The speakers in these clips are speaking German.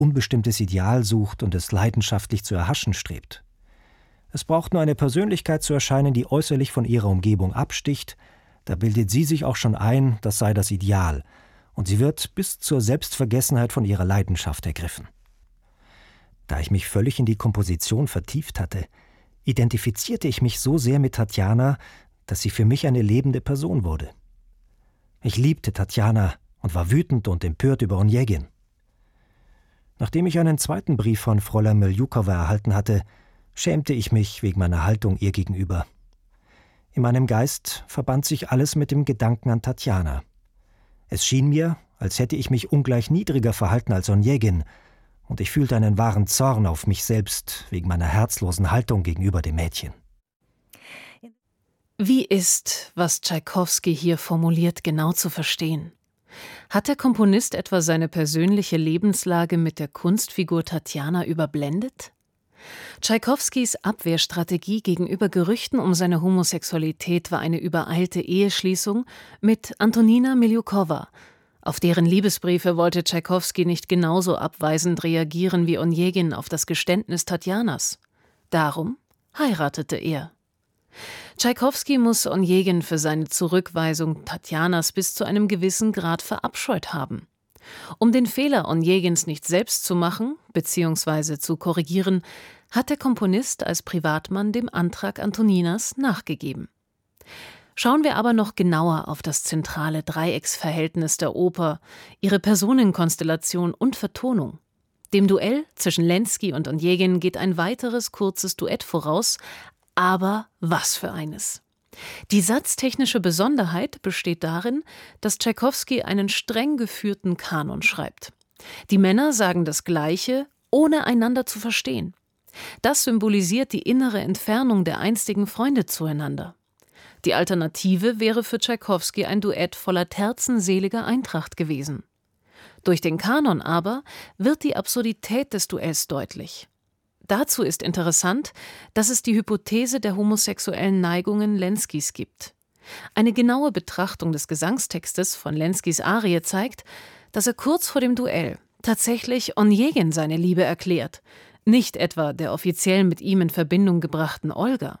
unbestimmtes Ideal sucht und es leidenschaftlich zu erhaschen strebt. Es braucht nur eine Persönlichkeit zu erscheinen, die äußerlich von ihrer Umgebung absticht, da bildet sie sich auch schon ein, das sei das Ideal, und sie wird bis zur Selbstvergessenheit von ihrer Leidenschaft ergriffen. Da ich mich völlig in die Komposition vertieft hatte, identifizierte ich mich so sehr mit Tatjana, dass sie für mich eine lebende Person wurde. Ich liebte Tatjana und war wütend und empört über Onegin. Nachdem ich einen zweiten Brief von Fräulein Miljukowa erhalten hatte, schämte ich mich wegen meiner Haltung ihr gegenüber. In meinem Geist verband sich alles mit dem Gedanken an Tatjana. Es schien mir, als hätte ich mich ungleich niedriger verhalten als Onegin, und ich fühlte einen wahren Zorn auf mich selbst wegen meiner herzlosen Haltung gegenüber dem Mädchen. Wie ist, was Tschaikowski hier formuliert, genau zu verstehen? Hat der Komponist etwa seine persönliche Lebenslage mit der Kunstfigur Tatjana überblendet? Tschaikowskis Abwehrstrategie gegenüber Gerüchten um seine Homosexualität war eine übereilte Eheschließung mit Antonina Miljukowa. Auf deren Liebesbriefe wollte Tschaikowski nicht genauso abweisend reagieren wie Onegin auf das Geständnis Tatjanas. Darum heiratete er. Tschaikowski muss Onegin für seine Zurückweisung Tatjanas bis zu einem gewissen Grad verabscheut haben. Um den Fehler Onegins nicht selbst zu machen bzw. zu korrigieren, hat der Komponist als Privatmann dem Antrag Antoninas nachgegeben. Schauen wir aber noch genauer auf das zentrale Dreiecksverhältnis der Oper, ihre Personenkonstellation und Vertonung. Dem Duell zwischen Lenski und Onegin geht ein weiteres kurzes Duett voraus, aber was für eines! Die satztechnische Besonderheit besteht darin, dass Tschaikowski einen streng geführten Kanon schreibt. Die Männer sagen das Gleiche, ohne einander zu verstehen. Das symbolisiert die innere Entfernung der einstigen Freunde zueinander. Die Alternative wäre für Tschaikowski ein Duett voller terzenseliger Eintracht gewesen. Durch den Kanon aber wird die Absurdität des Duells deutlich. Dazu ist interessant, dass es die Hypothese der homosexuellen Neigungen Lenskis gibt. Eine genaue Betrachtung des Gesangstextes von Lenskis Arie zeigt, dass er kurz vor dem Duell tatsächlich Onegin seine Liebe erklärt, nicht etwa der offiziell mit ihm in Verbindung gebrachten Olga.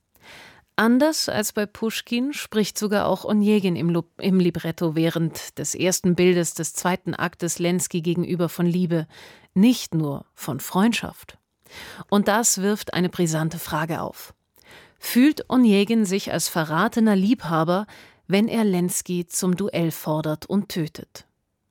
Anders als bei Puschkin spricht sogar auch Onegin im Libretto während des ersten Bildes des zweiten Aktes Lenski gegenüber von Liebe, nicht nur von Freundschaft. Und das wirft eine brisante Frage auf. Fühlt Onegin sich als verratener Liebhaber, wenn er Lenski zum Duell fordert und tötet?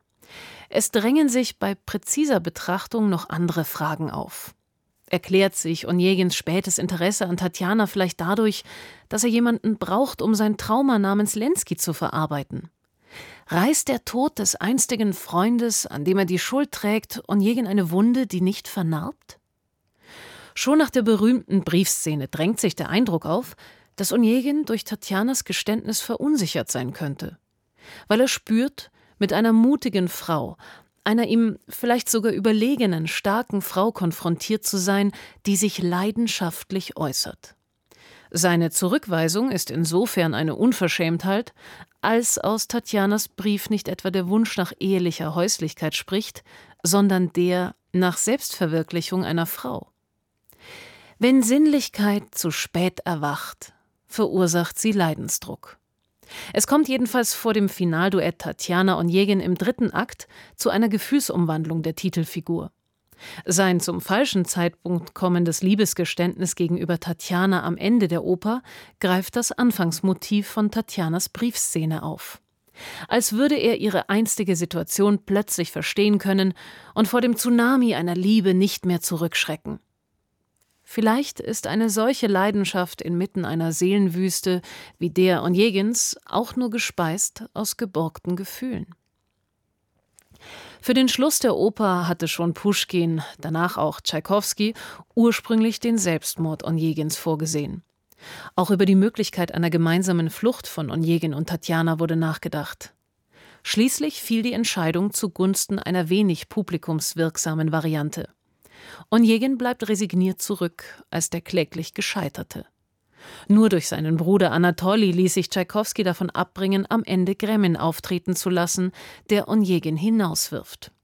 Es drängen sich bei präziser Betrachtung noch andere Fragen auf. Erklärt sich Onegins spätes Interesse an Tatjana vielleicht dadurch, dass er jemanden braucht, um sein Trauma namens Lenski zu verarbeiten? Reißt der Tod des einstigen Freundes, an dem er die Schuld trägt, Onegin eine Wunde, die nicht vernarbt? Schon nach der berühmten Briefszene drängt sich der Eindruck auf, dass Onegin durch Tatjanas Geständnis verunsichert sein könnte. Weil er spürt, mit einer mutigen Frau, einer ihm vielleicht sogar überlegenen, starken Frau konfrontiert zu sein, die sich leidenschaftlich äußert. Seine Zurückweisung ist insofern eine Unverschämtheit, als aus Tatjanas Brief nicht etwa der Wunsch nach ehelicher Häuslichkeit spricht, sondern der nach Selbstverwirklichung einer Frau. Wenn Sinnlichkeit zu spät erwacht, verursacht sie Leidensdruck. Es kommt jedenfalls vor dem Finalduett Tatjana-Onegin im dritten Akt zu einer Gefühlsumwandlung der Titelfigur. Sein zum falschen Zeitpunkt kommendes Liebesgeständnis gegenüber Tatjana am Ende der Oper greift das Anfangsmotiv von Tatjanas Briefszene auf. Als würde er ihre einstige Situation plötzlich verstehen können und vor dem Tsunami einer Liebe nicht mehr zurückschrecken. Vielleicht ist eine solche Leidenschaft inmitten einer Seelenwüste wie der Onegins auch nur gespeist aus geborgten Gefühlen. Für den Schluss der Oper hatte schon Puschkin, danach auch Tschaikowski, ursprünglich den Selbstmord Onegins vorgesehen. Auch über die Möglichkeit einer gemeinsamen Flucht von Onegin und Tatjana wurde nachgedacht. Schließlich fiel die Entscheidung zugunsten einer wenig publikumswirksamen Variante. Onegin bleibt resigniert zurück als der kläglich Gescheiterte. Nur durch seinen Bruder Anatoli ließ sich Tschaikowski davon abbringen, am Ende Gremin auftreten zu lassen, der Onegin hinauswirft.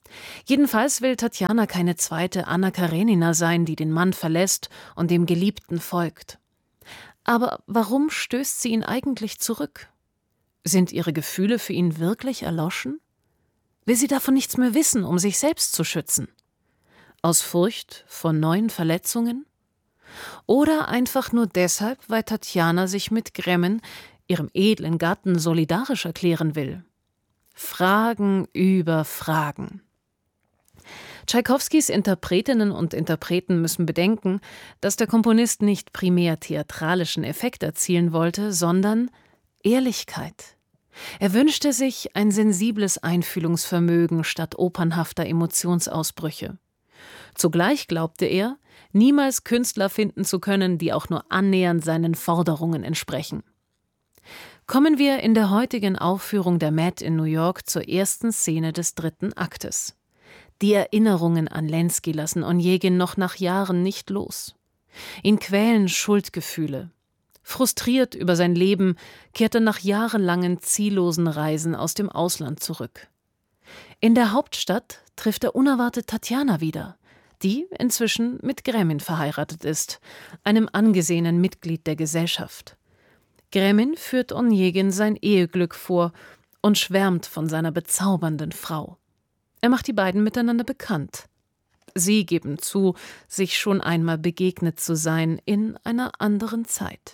Jedenfalls will Tatjana keine zweite Anna Karenina sein, die den Mann verlässt und dem Geliebten folgt. Aber warum stößt sie ihn eigentlich zurück? Sind ihre Gefühle für ihn wirklich erloschen? Will sie davon nichts mehr wissen, um sich selbst zu schützen? Aus Furcht vor neuen Verletzungen? Oder einfach nur deshalb, weil Tatjana sich mit Gremmen, ihrem edlen Gatten, solidarisch erklären will? Fragen über Fragen. Tschaikowskis Interpretinnen und Interpreten müssen bedenken, dass der Komponist nicht primär theatralischen Effekt erzielen wollte, sondern Ehrlichkeit. Er wünschte sich ein sensibles Einfühlungsvermögen statt opernhafter Emotionsausbrüche. Zugleich glaubte er, niemals Künstler finden zu können, die auch nur annähernd seinen Forderungen entsprechen. Kommen wir in der heutigen Aufführung der Met in New York zur ersten Szene des 3. Aktes. Die Erinnerungen an Lenski lassen Onegin noch nach Jahren nicht los. Ihn quälen Schuldgefühle. Frustriert über sein Leben kehrt er nach jahrelangen ziellosen Reisen aus dem Ausland zurück. In der Hauptstadt trifft er unerwartet Tatjana wieder, die inzwischen mit Gremin verheiratet ist, einem angesehenen Mitglied der Gesellschaft. Gremin führt Onegin sein Eheglück vor und schwärmt von seiner bezaubernden Frau. Er macht die beiden miteinander bekannt. Sie geben zu, sich schon einmal begegnet zu sein in einer anderen Zeit.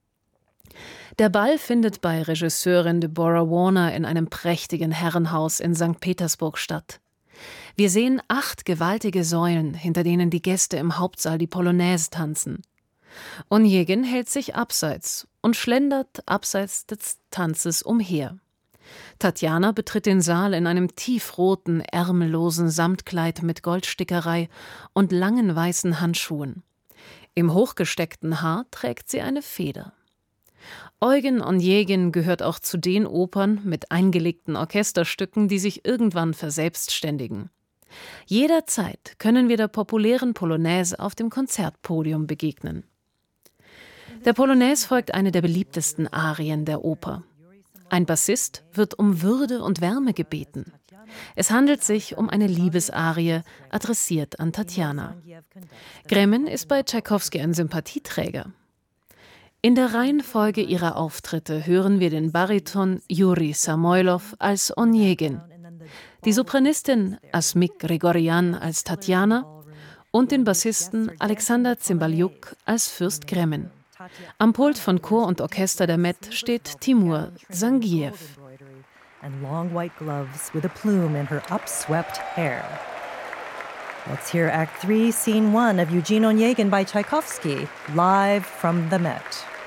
Der Ball findet bei Regisseurin Deborah Warner in einem prächtigen Herrenhaus in St. Petersburg statt. Wir sehen 8 gewaltige Säulen, hinter denen die Gäste im Hauptsaal die Polonaise tanzen. Onegin hält sich abseits und schlendert abseits des Tanzes umher. Tatjana betritt den Saal in einem tiefroten, ärmellosen Samtkleid mit Goldstickerei und langen weißen Handschuhen. Im hochgesteckten Haar trägt sie eine Feder. Eugen Onegin gehört auch zu den Opern mit eingelegten Orchesterstücken, die sich irgendwann verselbstständigen. Jederzeit können wir der populären Polonaise auf dem Konzertpodium begegnen. Der Polonaise folgt eine der beliebtesten Arien der Oper. Ein Bassist wird um Würde und Wärme gebeten. Es handelt sich um eine Liebesarie, adressiert an Tatjana. Gremin ist bei Tschaikowski ein Sympathieträger. In der Reihenfolge ihrer Auftritte hören wir den Bariton Juri Samoilov als Onegin, die Sopranistin Asmik Grigoryan als Tatjana und den Bassisten Alexander Zimbaljuk als Fürst Gremin. Am Pult von Chor und Orchester der Met steht Timur Zangiev. And long white gloves with a plume in her upswept hair. Let's hear Act 3, Scene 1 of Eugene Onegin by Tchaikovsky, live from the Met.